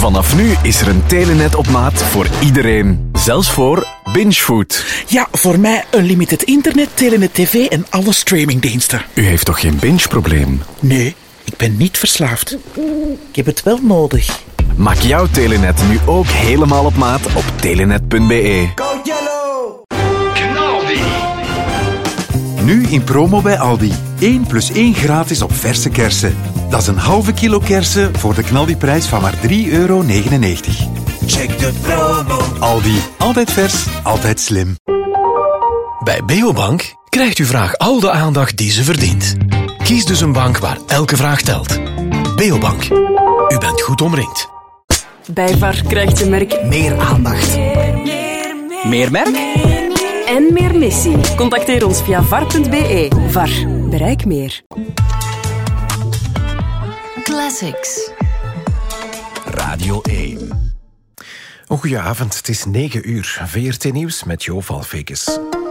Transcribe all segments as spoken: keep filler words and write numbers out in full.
Vanaf nu is er een Telenet op maat voor iedereen. Zelfs voor Bingefood. Ja, voor mij unlimited internet, Telenet tv en alle streamingdiensten. U heeft toch geen binge-probleem? Nee, ik ben niet verslaafd. Ik heb het wel nodig. Maak jouw Telenet nu ook helemaal op maat op telenet punt be. Go Yellow! Knaldi. Nu in promo bij Aldi. één plus één gratis op verse kersen. Dat is een halve kilo kersen voor de knaldiprijs van maar drie euro negenennegentig. Check de promo. Aldi. Altijd vers, altijd slim. Bij Beobank krijgt uw vraag al de aandacht die ze verdient. Kies dus een bank waar elke vraag telt. Beobank. U bent goed omringd. Bij V A R krijgt je merk Meer aandacht. meer merk en meer missie. Contacteer ons via var punt be. V A R. Bereik meer. Classics. Radio één. Een goeie avond, het is negen uur. V R T Nieuws met Jo Valfekes.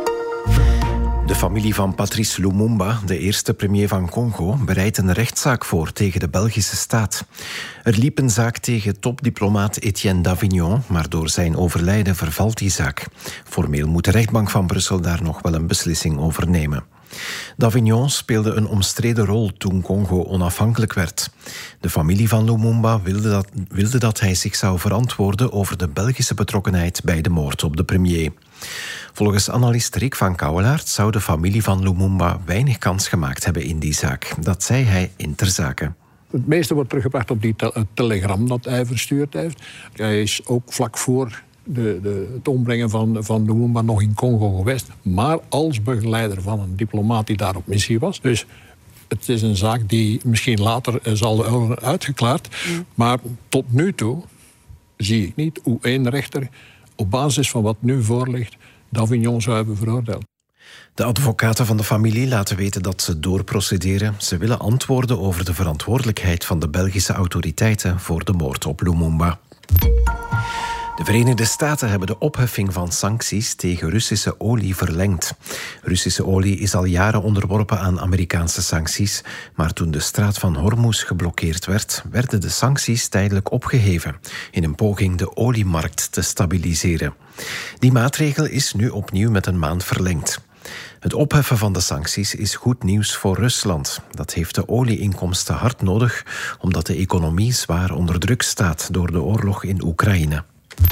De familie van Patrice Lumumba, de eerste premier van Congo, bereidt een rechtszaak voor tegen de Belgische staat. Er liep een zaak tegen topdiplomaat Etienne Davignon, maar door zijn overlijden vervalt die zaak. Formeel moet de rechtbank van Brussel daar nog wel een beslissing over nemen. Davignon speelde een omstreden rol toen Congo onafhankelijk werd. De familie van Lumumba wilde dat, wilde dat hij zich zou verantwoorden over de Belgische betrokkenheid bij de moord op de premier. Volgens analist Rick van Kouwelaert zou de familie van Lumumba weinig kans gemaakt hebben in die zaak. Dat zei hij in ter zake. Het meeste wordt teruggebracht op die te- telegram dat hij verstuurd heeft. Hij is ook vlak voor de, de, het ombrengen van, van Lumumba nog in Congo geweest. Maar als begeleider van een diplomaat die daar op missie was. Dus het is een zaak die misschien later zal worden uitgeklaard. Mm. Maar tot nu toe zie ik niet hoe één rechter op basis van wat nu voorligt Davignon zou hebben veroordeeld. De advocaten van de familie laten weten dat ze doorprocederen. Ze willen antwoorden over de verantwoordelijkheid van de Belgische autoriteiten voor de moord op Lumumba. De Verenigde Staten hebben de opheffing van sancties tegen Russische olie verlengd. Russische olie is al jaren onderworpen aan Amerikaanse sancties, maar toen de straat van Hormuz geblokkeerd werd, werden de sancties tijdelijk opgeheven, in een poging de oliemarkt te stabiliseren. Die maatregel is nu opnieuw met een maand verlengd. Het opheffen van de sancties is goed nieuws voor Rusland. Dat heeft de olieinkomsten hard nodig, omdat de economie zwaar onder druk staat door de oorlog in Oekraïne.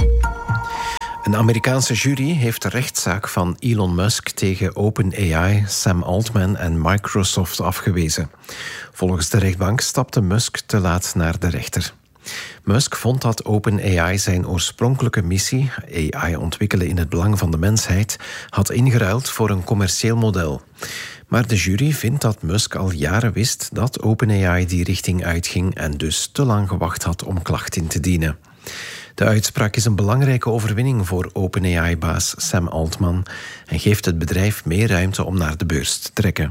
Een Amerikaanse jury heeft de rechtszaak van Elon Musk tegen OpenAI, Sam Altman en Microsoft afgewezen. Volgens de rechtbank stapte Musk te laat naar de rechter. Musk vond dat OpenAI zijn oorspronkelijke missie, A I ontwikkelen in het belang van de mensheid, had ingeruild voor een commercieel model. Maar de jury vindt dat Musk al jaren wist dat OpenAI die richting uitging en dus te lang gewacht had om klacht in te dienen. De uitspraak is een belangrijke overwinning voor OpenAI-baas Sam Altman en geeft het bedrijf meer ruimte om naar de beurs te trekken.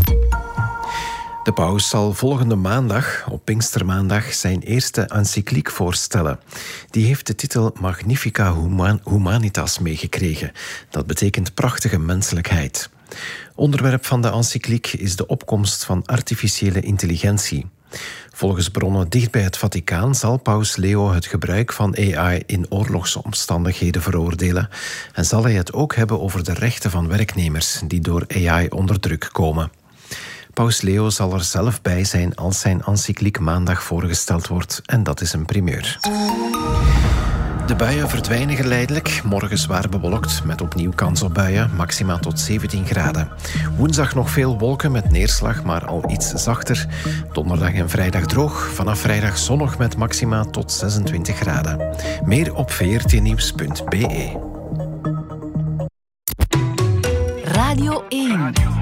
De paus zal volgende maandag, op Pinkstermaandag, zijn eerste encycliek voorstellen. Die heeft de titel Magnifica Humanitas meegekregen. Dat betekent prachtige menselijkheid. Onderwerp van de encycliek is de opkomst van artificiële intelligentie. Volgens bronnen dicht bij het Vaticaan zal paus Leo het gebruik van A I in oorlogsomstandigheden veroordelen en zal hij het ook hebben over de rechten van werknemers die door A I onder druk komen. Paus Leo zal er zelf bij zijn als zijn encycliek maandag voorgesteld wordt en dat is een primeur. De buien verdwijnen geleidelijk. Morgen zwaar bewolkt met opnieuw kans op buien, maxima tot zeventien graden. Woensdag nog veel wolken met neerslag, maar al iets zachter. Donderdag en vrijdag droog. Vanaf vrijdag zonnig met maxima tot zesentwintig graden. Meer op v r t nieuws punt be. Radio één.